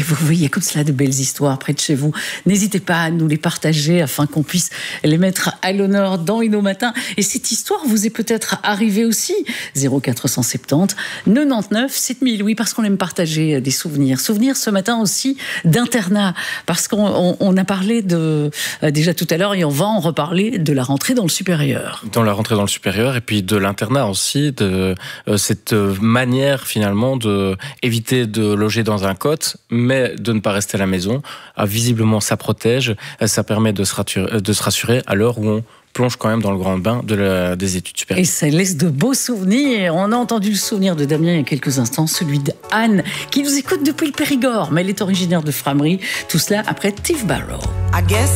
vous voyez comme cela de belles histoires près de chez vous, n'hésitez pas à nous les partager afin qu'on puisse les mettre à l'honneur dans Inno Matin. Et cette histoire vous est peut-être arrivée aussi. 0470 99 7000. Oui, parce qu'on aime partager des souvenirs. Souvenirs ce matin aussi d'internat. Parce qu'on a parlé déjà tout à l'heure, et on va en reparler, de la rentrée dans le supérieur. Dans la rentrée dans le supérieur, et puis de l'internat aussi, de cette manière finalement de éviter de loger dans un cote, mais de ne pas rester à la maison. Visiblement, ça protège, ça permet de se rassurer à l'heure où on plonge quand même dans le grand bain des études supérieures. Et ça laisse de beaux souvenirs. On a entendu le souvenir de Damien il y a quelques instants, celui d'Anne, qui nous écoute depuis le Périgord, mais elle est originaire de Frameries. Tout cela après Tiff Barrow.